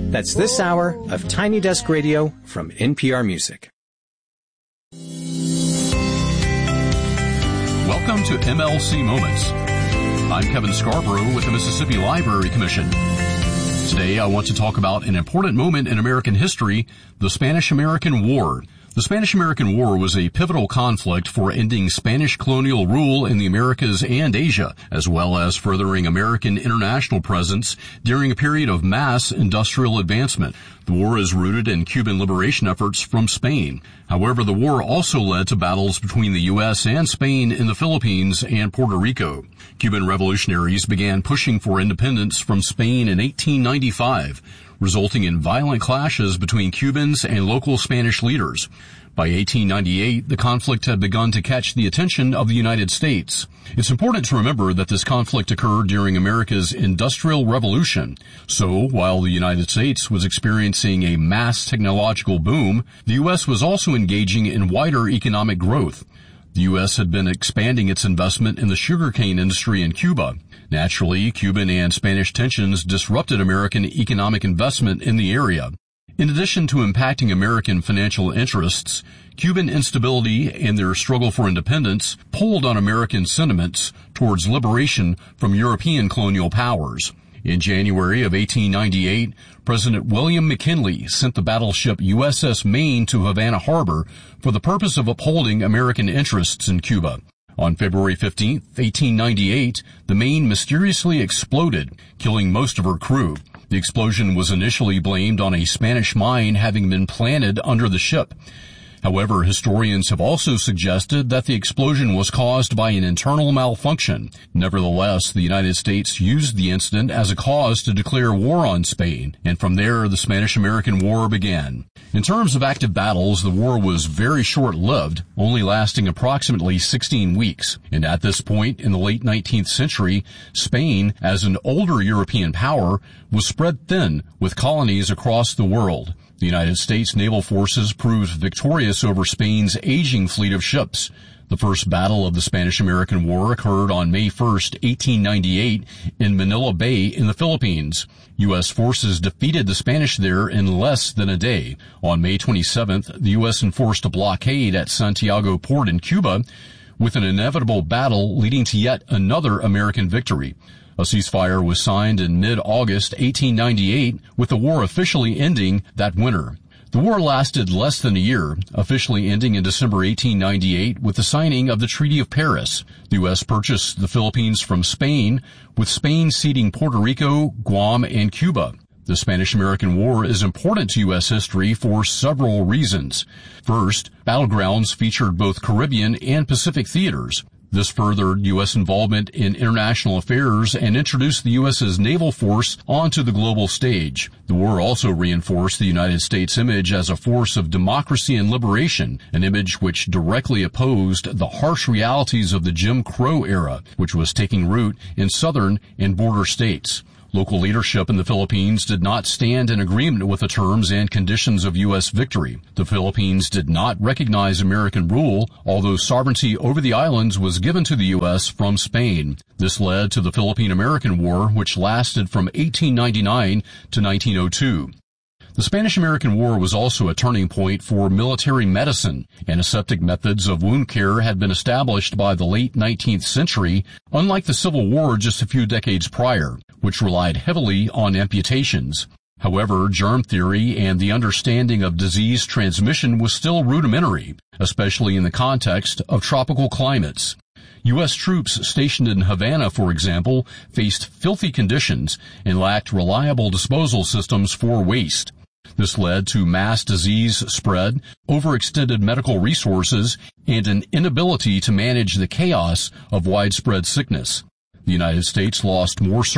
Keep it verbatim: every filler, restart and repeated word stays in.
That's this hour of Tiny Desk Radio from N P R Music. Welcome to M L C Moments. I'm Kevin Scarborough with the Mississippi Library Commission. Today I want to talk about an important moment in American history, the Spanish-American War. The Spanish-American War was a pivotal conflict for ending Spanish colonial rule in the Americas and Asia, as well as furthering American international presence during a period of mass industrial advancement. The war is rooted in Cuban liberation efforts from Spain. However, the war also led to battles between the U S and Spain in the Philippines and Puerto Rico. Cuban revolutionaries began pushing for independence from Spain in eighteen ninety-five, resulting in violent clashes between Cubans and local Spanish leaders. By eighteen ninety-eight, the conflict had begun to catch the attention of the United States. It's important to remember that this conflict occurred during America's Industrial Revolution. So, while the United States was experiencing a mass technological boom, the U S was also engaging in wider economic growth. The U S had been expanding its investment in the sugarcane industry in Cuba. Naturally, Cuban and Spanish tensions disrupted American economic investment in the area. In addition to impacting American financial interests, Cuban instability and their struggle for independence pulled on American sentiments towards liberation from European colonial powers. In January of eighteen ninety-eight, President William McKinley sent the battleship U S S Maine to Havana Harbor for the purpose of upholding American interests in Cuba. On February fifteenth, eighteen ninety-eight, the Maine mysteriously exploded, killing most of her crew. The explosion was initially blamed on a Spanish mine having been planted under the ship. However, historians have also suggested that the explosion was caused by an internal malfunction. Nevertheless, the United States used the incident as a cause to declare war on Spain, and from there the Spanish-American War began. In terms of active battles, the war was very short-lived, only lasting approximately sixteen weeks. And at this point, in the late nineteenth century, Spain, as an older European power, was spread thin with colonies across the world. The United States naval forces proved victorious over Spain's aging fleet of ships. The first battle of the Spanish-American War occurred on May first, eighteen ninety-eight, in Manila Bay in the Philippines. U S forces defeated the Spanish there in less than a day. On May twenty-seventh, the U S enforced a blockade at Santiago Port in Cuba, with an inevitable battle leading to yet another American victory. A ceasefire was signed in mid-August eighteen ninety-eight, with the war officially ending that winter. The war lasted less than a year, officially ending in December eighteen ninety-eight with the signing of the Treaty of Paris. The U S purchased the Philippines from Spain, with Spain ceding Puerto Rico, Guam, and Cuba. The Spanish-American War is important to U S history for several reasons. First, battlegrounds featured both Caribbean and Pacific theaters. This furthered U S involvement in international affairs and introduced the U S's naval force onto the global stage. The war also reinforced the United States' image as a force of democracy and liberation, an image which directly opposed the harsh realities of the Jim Crow era, which was taking root in southern and border states. Local leadership in the Philippines did not stand in agreement with the terms and conditions of U S victory. The Philippines did not recognize American rule, although sovereignty over the islands was given to the U S from Spain. This led to the Philippine-American War, which lasted from eighteen ninety-nine to nineteen oh two. The Spanish-American War was also a turning point for military medicine. Antiseptic methods of wound care had been established by the late nineteenth century, unlike the Civil War just a few decades prior, which relied heavily on amputations. However, germ theory and the understanding of disease transmission was still rudimentary, especially in the context of tropical climates. U S troops stationed in Havana, for example, faced filthy conditions and lacked reliable disposal systems for waste. This led to mass disease spread, overextended medical resources, and an inability to manage the chaos of widespread sickness. The United States lost more